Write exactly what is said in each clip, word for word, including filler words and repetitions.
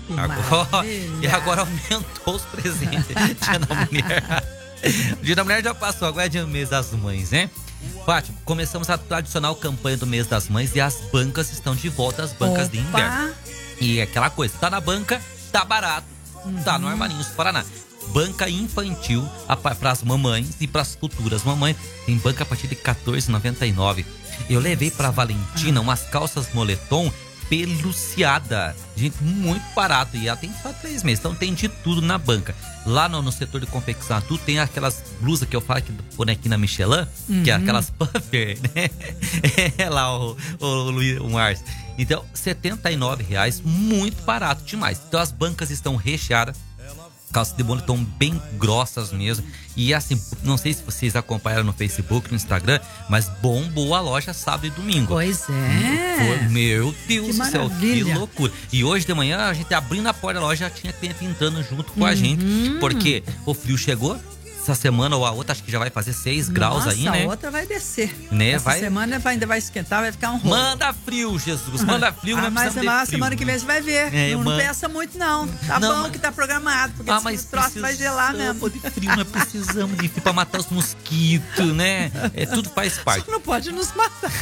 Agora, e agora aumentou os presentes. Dia da Mulher. O Dia da Mulher já passou, agora é dia do mês das mães, né? Fátima, começamos a tradicional campanha do mês das mães e as bancas estão de volta, as bancas Opa. de inverno. E aquela coisa, tá na banca, tá barato, uhum. Tá no Armarinhos Paraná. Banca infantil para as mamães e para as futuras mamães. Tem banca a partir de quatorze reais e noventa e nove centavos. Eu levei para Valentina umas calças moletom peluciada. Gente, muito barato. E ela tem só três meses. Então tem de tudo na banca. Lá no, no setor de confecção adulto tem aquelas blusas que eu falo aqui do bonequinho na Michelin, uhum. Que é aquelas puffer, né? É lá o, o, o Luiz, o Márcio. Então, setenta e nove reais, muito barato demais. Então as bancas estão recheadas. Calças de moletom bem grossas mesmo. E assim, não sei se vocês acompanharam no Facebook, no Instagram, mas bombou a loja sábado e domingo. Pois é. Foi, meu Deus que do céu, maravilha. Que loucura. E hoje de manhã, a gente abrindo a porta da loja, já tinha cliente entrando junto com uhum. a gente. Porque o frio chegou. Essa semana ou a outra, acho que já vai fazer seis graus aí, né? A outra vai descer. Né? Essa vai... semana vai, ainda vai esquentar, vai ficar um rolo. Manda frio, Jesus. Manda frio, ah, não mas semana, frio, semana que vem você vai ver. É, não, man... não pensa muito, não. Tá não, bom mas... que tá programado, porque ah, esse troço vai gelar mesmo. De frio, nós precisamos de frio pra matar os mosquitos, né? É, tudo faz parte. Só não pode nos matar.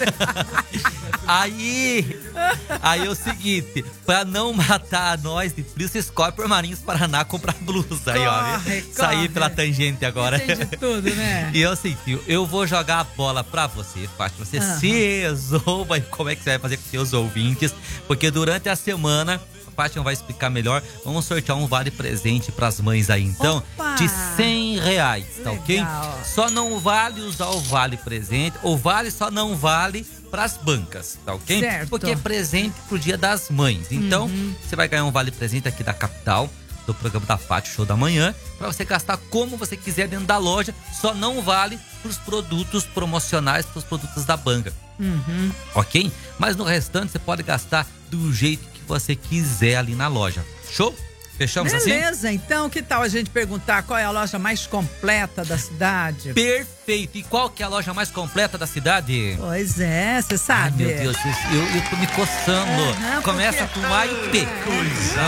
Aí, aí é o seguinte, pra não matar nós de frio, você escolhe por Armarinhos Paraná comprar blusa. Aí, ó. Corre, Saí pela tangente agora. Entendi tudo, né? E eu assim, eu vou jogar a bola pra você, Fátima. Você uhum. se resolva como é que você vai fazer com seus ouvintes, porque durante a semana a Fátima vai explicar melhor. Vamos sortear um vale presente pras mães aí, então, Opa! de cem reais, tá Legal. ok? Só não vale usar o vale presente, o vale só não vale pras bancas, tá ok? Certo. Porque é presente pro Dia das Mães. Então, uhum. você vai ganhar um vale presente aqui da capital, do programa da Fátima Show da Manhã, para você gastar como você quiser dentro da loja, só não vale pros produtos promocionais, pros produtos da banca. Uhum. Ok? Mas no restante você pode gastar do jeito que você quiser ali na loja. Show? Fechamos Beleza, assim? Beleza, então que tal a gente perguntar qual é a loja mais completa da cidade? Perfeito. E qual que é a loja mais completa da cidade? Pois é, você sabe. Ai, meu Deus, eu, eu tô me coçando. Uhum, Começa porque... com A e P. Coisa.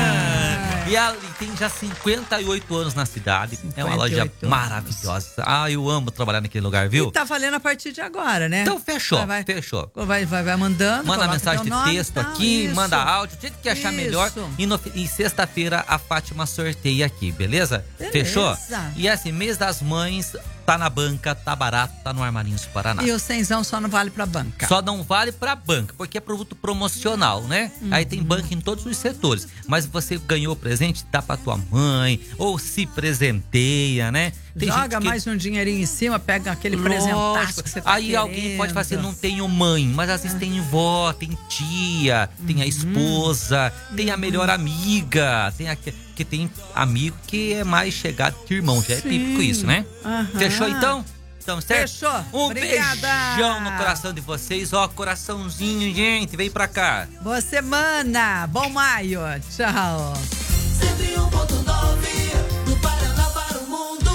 Uhum. E ela tem já cinquenta e oito anos na cidade. É uma loja maravilhosa. Ah, eu amo trabalhar naquele lugar, viu? E tá valendo a partir de agora, né? Então fechou, vai, vai, fechou. Vai, vai, vai mandando. Manda mensagem de nome, texto tá, aqui, isso. manda áudio, do jeito que achar isso. melhor. E, no, e sexta-feira a Fátima sorteia aqui, beleza? Beleza. Fechou? E assim, mês das mães, tá na banca, tá barato, tá no Armarinhos Paraná. E o cenzão só não vale pra banca? Só não vale pra banca, porque é produto promocional, né? Uhum. Aí tem banca em todos os setores. Mas você ganhou o presente, dá pra tua mãe, ou se presenteia, né? Tem Joga que... mais um dinheirinho em cima, pega aquele presentaço que você tá Aí querendo. Alguém pode falar assim, não tenho mãe, mas às vezes ah. tem vó, tem tia, uhum. tem a esposa, uhum. tem a melhor amiga, tem a... que tem amigo que é mais chegado que irmão, já é Sim. típico isso, né? Uhum. Fechou então? Então, certo? Fechou. Um Obrigada. beijão no coração de vocês, ó, coraçãozinho, gente, vem pra cá. Boa semana, bom maio, tchau. cento e um ponto nove do Paraná para o mundo.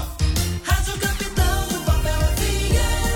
Rádio Capitão do Papel F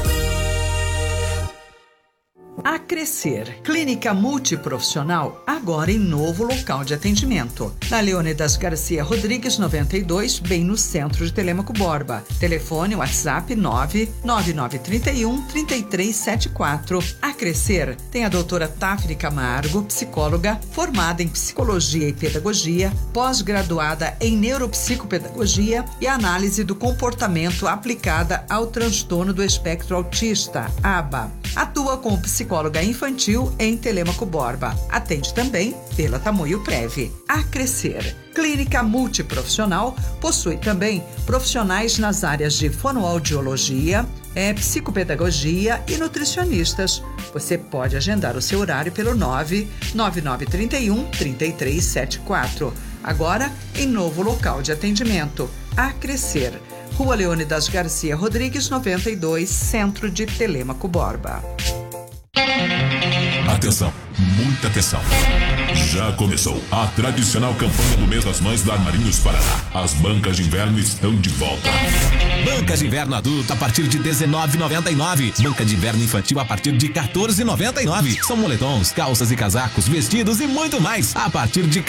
M. A Crescer, clínica multiprofissional, agora em novo local de atendimento. Na Leônidas Garcia Rodrigues, noventa e dois, bem no centro de Telêmaco Borba. Telefone WhatsApp nove nove nove três um, três três sete quatro. A Crescer tem a doutora Tafri Camargo, psicóloga, formada em psicologia e pedagogia, pós-graduada em neuropsicopedagogia e análise do comportamento aplicada ao transtorno do espectro autista, A B A. Atua como psicóloga infantil em Telêmaco Borba. Atende também pela Tamoio Prev. A Crescer, clínica multiprofissional, possui também profissionais nas áreas de fonoaudiologia, é, psicopedagogia e nutricionistas. Você pode agendar o seu horário pelo nove nove nove três um, três três sete quatro. Agora em novo local de atendimento. A Crescer, Rua Leônidas Garcia Rodrigues, noventa e dois, centro de Telêmaco Borba. Atenção, muita atenção. Já começou a tradicional campanha do mês das mães do Armarinhos Paraná. As bancas de inverno estão de volta. Bancas de inverno adulto a partir de dezenove reais e noventa e nove centavos. Banca de inverno infantil a partir de quatorze reais e noventa e nove centavos. São moletons, calças e casacos, vestidos e muito mais a partir de